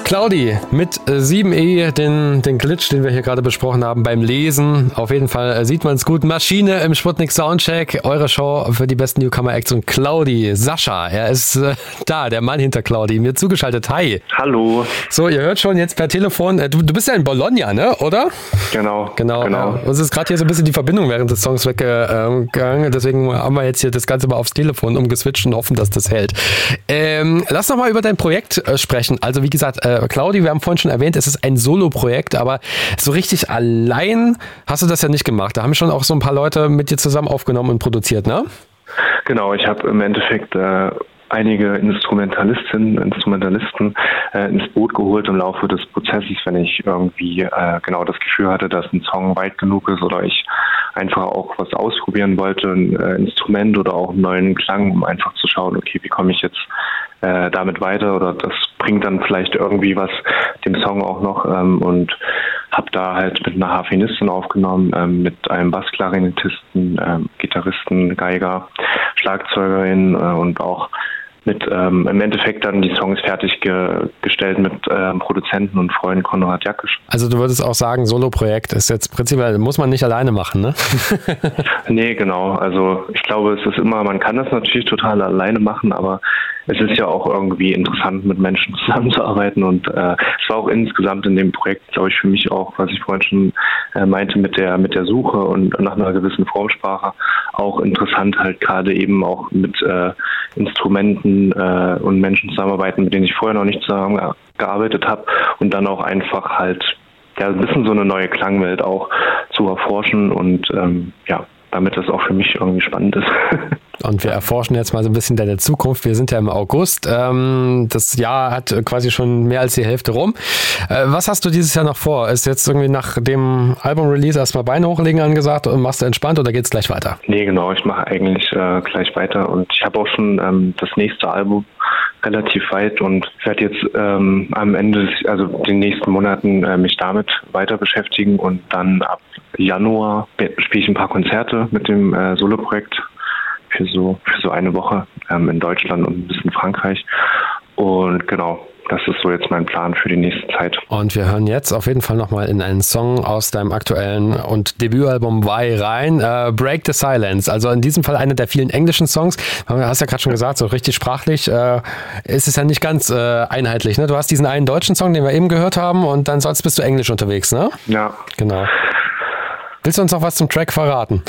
Claudi mit 7E, den Glitch, den wir hier gerade besprochen haben beim Lesen. Auf jeden Fall sieht man es gut. Maschine im Sputnik Soundcheck, eure Show für die besten Newcomer-Acts. Und Claudi, Sascha, er ist da, der Mann hinter Claudi, mir zugeschaltet. Hi. Hallo. So, ihr hört schon jetzt per Telefon, du bist ja in Bologna, ne, oder? Genau. Uns ist gerade hier so ein bisschen die Verbindung während des Songs weggegangen. Deswegen haben wir jetzt hier das Ganze mal aufs Telefon umgeswitcht und hoffen, dass das hält. Lass noch mal über dein Projekt sprechen. Also wie gesagt, Claudi, wir haben vorhin schon erwähnt, es ist ein Solo-Projekt, aber so richtig allein hast du das ja nicht gemacht. Da haben schon auch so ein paar Leute mit dir zusammen aufgenommen und produziert, ne? Genau, ich habe im Endeffekt einige Instrumentalisten ins Boot geholt im Laufe des Prozesses, wenn ich irgendwie genau das Gefühl hatte, dass ein Song weit genug ist oder ich einfach auch was ausprobieren wollte, ein Instrument oder auch einen neuen Klang, um einfach zu schauen, okay, wie komme ich jetzt damit weiter oder das bringt dann vielleicht irgendwie was dem Song auch noch und habe da halt mit einer Harfenistin aufgenommen, mit einem Bassklarinettisten, Gitarristen, Geiger, Schlagzeugerin und auch mit im Endeffekt dann die Songs fertiggestellt mit Produzenten und Freund Konrad Jakisch. Also du würdest auch sagen, Solo-Projekt ist jetzt prinzipiell, muss man nicht alleine machen, ne? Nee, genau. Also ich glaube, es ist immer, man kann das natürlich total alleine machen, aber es ist ja auch irgendwie interessant, mit Menschen zusammenzuarbeiten und es war auch insgesamt in dem Projekt, glaube ich, für mich auch, was ich vorhin schon meinte, mit der Suche und nach einer gewissen Formsprache auch interessant, halt gerade eben auch mit Instrumenten und Menschen zusammenarbeiten, mit denen ich vorher noch nicht zusammengearbeitet habe und dann auch einfach halt ein bisschen so eine neue Klangwelt auch zu erforschen und damit das auch für mich irgendwie spannend ist. Und wir erforschen jetzt mal so ein bisschen deine Zukunft. Wir sind ja im August. Das Jahr hat quasi schon mehr als die Hälfte rum. Was hast du dieses Jahr noch vor? Ist jetzt irgendwie nach dem Album-Release erstmal Beine hochlegen angesagt und machst du entspannt oder geht's gleich weiter? Nee, genau. Ich mache eigentlich gleich weiter und ich habe auch schon das nächste Album relativ weit und werde jetzt am Ende, also den nächsten Monaten mich damit weiter beschäftigen und dann ab Januar spiele ich ein paar Konzerte mit dem Solo-Projekt für so eine Woche in Deutschland und ein bisschen Frankreich. Und genau, das ist so jetzt mein Plan für die nächste Zeit. Und wir hören jetzt auf jeden Fall nochmal in einen Song aus deinem aktuellen und Debütalbum Why rein, Break the Silence. Also in diesem Fall einer der vielen englischen Songs. Du hast ja gerade schon gesagt, so richtig sprachlich ist es ja nicht ganz einheitlich. Ne? Du hast diesen einen deutschen Song, den wir eben gehört haben und dann sonst bist du englisch unterwegs, ne? Ja. Genau. Willst du uns noch was zum Track verraten?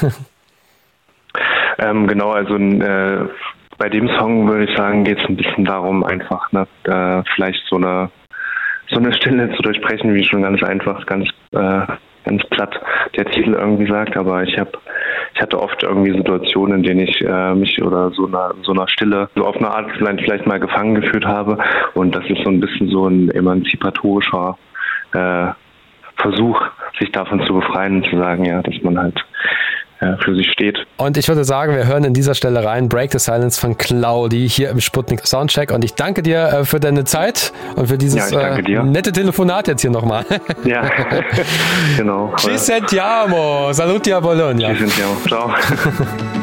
Genau, also bei dem Song würde ich sagen, geht es ein bisschen darum, einfach vielleicht so eine Stille zu durchbrechen, wie schon ganz einfach, ganz platt der Titel irgendwie sagt, aber ich hatte oft irgendwie Situationen, in denen ich mich oder so einer Stille so auf eine Art vielleicht mal gefangen gefühlt habe und das ist so ein bisschen so ein emanzipatorischer Versuch, sich davon zu befreien und zu sagen, ja, dass man halt für sich steht. Und ich würde sagen, wir hören in dieser Stelle rein Break the Silence von Claudi hier im Sputnik Soundcheck und ich danke dir für deine Zeit und für dieses nette Telefonat jetzt hier nochmal. Ja, genau. Ci sentiamo, saluti a Bologna. Ci sentiamo, ciao.